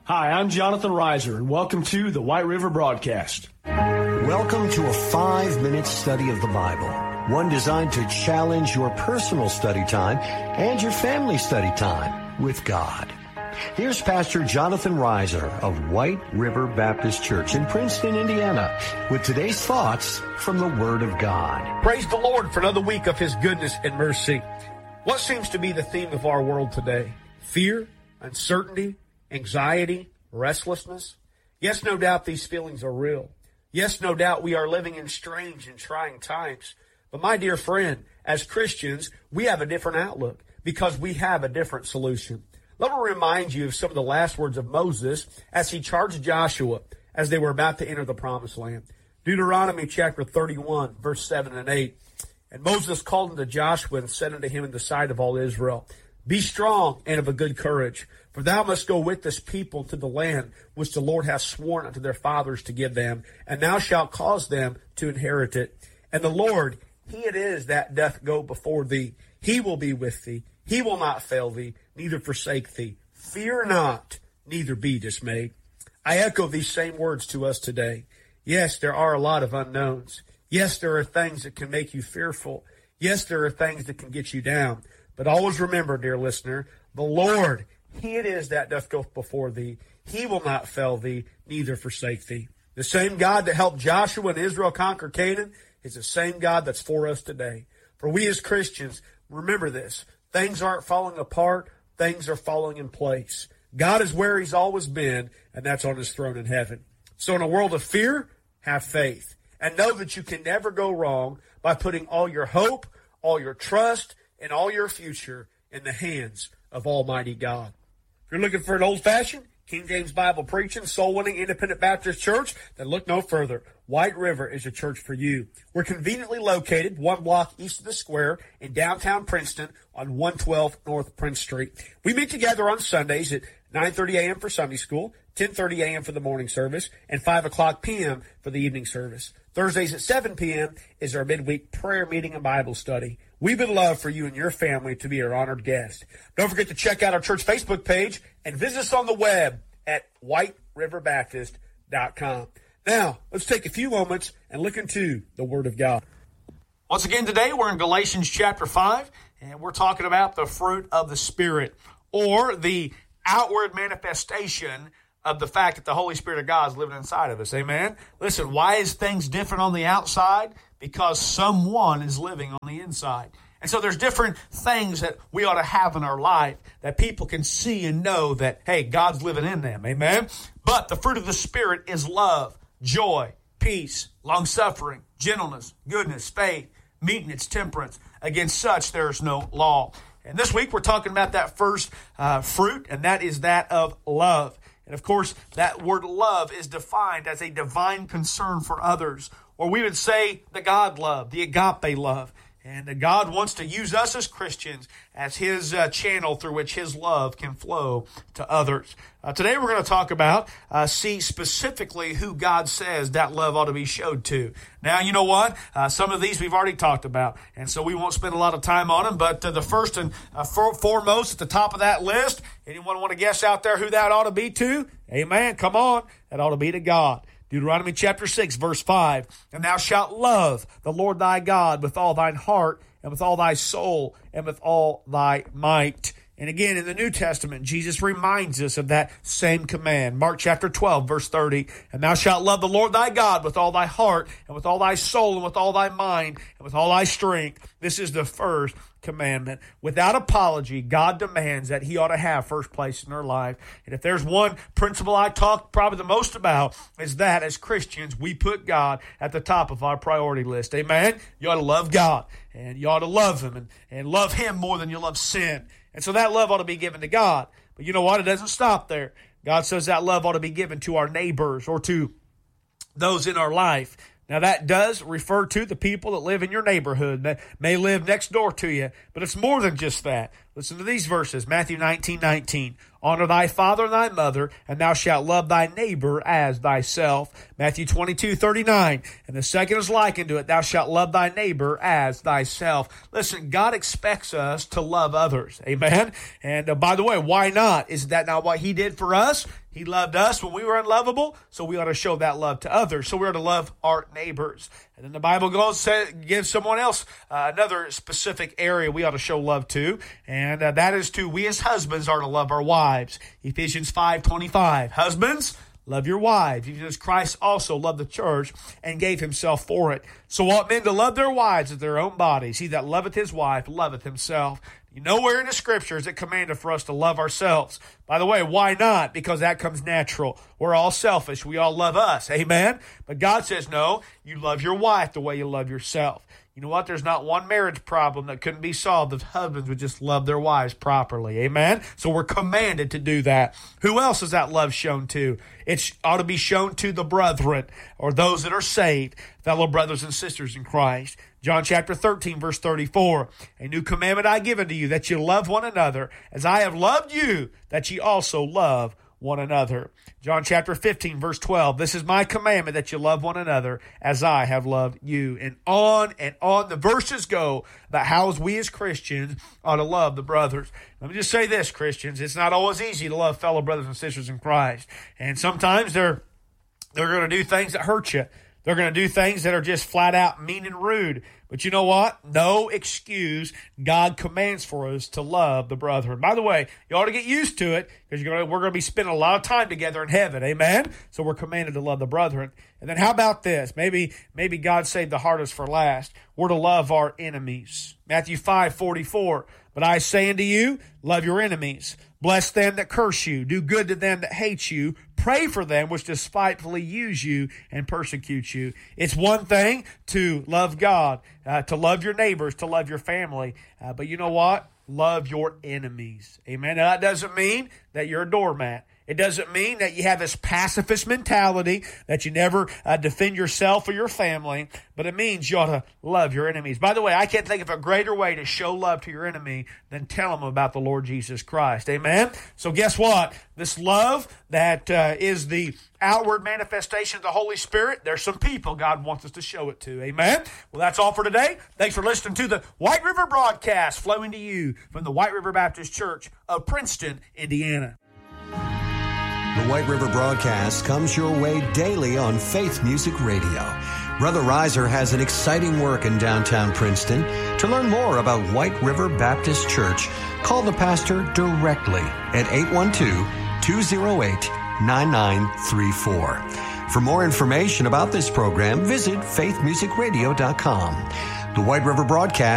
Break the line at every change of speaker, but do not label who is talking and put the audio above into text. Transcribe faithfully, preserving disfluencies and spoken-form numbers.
Hi, I'm Jonathan Reiser, and welcome to the White River Broadcast.
Welcome to a five-minute study of the Bible, one designed to challenge your personal study time and your family study time with God. Here's Pastor Jonathan Reiser of White River Baptist Church in Princeton, Indiana, with today's thoughts from the Word of God.
Praise the Lord for another week of His goodness and mercy. What seems to be the theme of our world today? Fear, uncertainty, anxiety, restlessness. Yes, no doubt these feelings are real. Yes, no doubt we are living in strange and trying times. But my dear friend, as Christians, we have a different outlook because we have a different solution. Let me remind you of some of the last words of Moses as he charged Joshua as they were about to enter the promised land. Deuteronomy chapter thirty-one, verse seven and eight. And Moses called unto Joshua and said unto him in the sight of all Israel, Be strong and of a good courage, for thou must go with this people to the land which the Lord hath sworn unto their fathers to give them, and thou shalt cause them to inherit it. And the Lord, He it is that doth go before thee. He will be with thee. He will not fail thee, neither forsake thee. Fear not, neither be dismayed. I echo these same words to us today. Yes, there are a lot of unknowns. Yes, there are things that can make you fearful. Yes, there are things that can get you down. But always remember, dear listener, the Lord, He it is that doth go before thee. He will not fail thee, neither forsake thee. The same God that helped Joshua and Israel conquer Canaan is the same God that's for us today. For we as Christians, remember this. Things aren't falling apart. Things are falling in place. God is where He's always been, and that's on His throne in heaven. So in a world of fear, have faith. And know that you can never go wrong by putting all your hope, all your trust, and all your future in the hands of Almighty God. If you're looking for an old-fashioned, King James Bible preaching, soul-winning, independent Baptist church, then look no further. White River is a church for you. We're conveniently located one block east of the square in downtown Princeton on one twelve North Prince Street. We meet together on Sundays at nine thirty a.m. for Sunday school, ten thirty a.m. for the morning service, and five o'clock p.m. for the evening service. Thursdays at seven p.m. is our midweek prayer meeting and Bible study. We would love for you and your family to be our honored guest. Don't forget to check out our church Facebook page and visit us on the web at white river baptist dot com. Now, let's take a few moments and look into the Word of God. Once again today, we're in Galatians chapter five, and we're talking about the fruit of the Spirit, or the outward manifestation of the fact that the Holy Spirit of God is living inside of us. Amen? Listen, why is things different on the outside? Because someone is living on the inside. And so there's different things that we ought to have in our life that people can see and know that, hey, God's living in them. Amen? But the fruit of the Spirit is love, joy, peace, long-suffering, gentleness, goodness, faith, meekness, temperance. Against such there is no law. And this week we're talking about that first uh, fruit, and that is that of love. And of course, that word love is defined as a divine concern for others, or we would say the God love, the agape love. And God wants to use us as Christians as His uh, channel through which His love can flow to others. Uh, today we're going to talk about, uh, see specifically who God says that love ought to be showed to. Now, you know what? Uh, some of these we've already talked about, and so we won't spend a lot of time on them. But uh, the first and uh, for, foremost at the top of that list, anyone want to guess out there who that ought to be to? Amen. Come on. That ought to be to God. Deuteronomy chapter six, verse five, And thou shalt love the Lord thy God with all thine heart, and with all thy soul, and with all thy might. And again, in the New Testament, Jesus reminds us of that same command. Mark chapter twelve, verse thirty, And thou shalt love the Lord thy God with all thy heart, and with all thy soul, and with all thy mind, and with all thy strength. This is the first commandment. Without apology, God demands that He ought to have first place in our life. And if there's one principle I talk probably the most about, is that as Christians, we put God at the top of our priority list. Amen? You ought to love God, and you ought to love Him, and, and love Him more than you love sin. And so that love ought to be given to God. But you know what? It doesn't stop there. God says that love ought to be given to our neighbors or to those in our life. Now, that does refer to the people that live in your neighborhood, that may live next door to you, but it's more than just that. Listen to these verses, Matthew nineteen nineteen. Honor thy father and thy mother, and thou shalt love thy neighbor as thyself. Matthew twenty-two thirty-nine. And the second is likened to it, thou shalt love thy neighbor as thyself. Listen, God expects us to love others. Amen? And uh, by the way, why not? Isn't that not what he did for us? He loved us when we were unlovable, so we ought to show that love to others. So we ought to love our neighbors. And then the Bible goes say, gives someone else uh, another specific area we ought to show love to, and uh, that is to we as husbands are to love our wives. Ephesians five twenty-five. Husbands, love your wives, even as Christ also loved the church and gave himself for it. So ought men to love their wives as their own bodies. He that loveth his wife loveth himself. Nowhere in the scriptures it commanded for us to love ourselves. By the way, why not? Because that comes natural. We're all selfish. We all love us. Amen? But God says, no, you love your wife the way you love yourself. You know what? There's not one marriage problem that couldn't be solved if husbands would just love their wives properly. Amen? So we're commanded to do that. Who else is that love shown to? It ought to be shown to the brethren, or those that are saved, fellow brothers and sisters in Christ. John chapter thirteen, verse thirty-four. A new commandment I give unto you, that you love one another, as I have loved you, that ye also love one another. John chapter fifteen, verse twelve. This is my commandment, that you love one another as I have loved you. And on and on the verses go about how we as Christians ought to love the brothers. Let me just say this, Christians. It's not always easy to love fellow brothers and sisters in Christ. And sometimes they're, they're going to do things that hurt you. They're going to do things that are just flat out mean and rude. But you know what? No excuse. God commands for us to love the brethren. By the way, you ought to get used to it, because you're going to, we're going to be spending a lot of time together in heaven. Amen? So we're commanded to love the brethren. And then how about this? Maybe, maybe God saved the hardest for last. We're to love our enemies. Matthew five forty-four. But I say unto you, love your enemies. Bless them that curse you. Do good to them that hate you. Pray for them which despitefully use you and persecute you. It's one thing to love God, uh, to love your neighbors, to love your family. Uh, but you know what? Love your enemies. Amen. Now, that doesn't mean that you're a doormat. It doesn't mean that you have this pacifist mentality, that you never uh, defend yourself or your family, but it means you ought to love your enemies. By the way, I can't think of a greater way to show love to your enemy than tell them about the Lord Jesus Christ. Amen? So guess what? This love that uh, is the outward manifestation of the Holy Spirit, there's some people God wants us to show it to. Amen? Well, that's all for today. Thanks for listening to the White River broadcast, flowing to you from the White River Baptist Church of Princeton, Indiana.
The White River broadcast comes your way daily on Faith Music Radio. Brother Reiser has an exciting work in downtown Princeton. To learn more about White River Baptist Church, call the pastor directly at eight one two, two oh eight, nine nine three four. For more information about this program, visit faith music radio dot com. The White River broadcast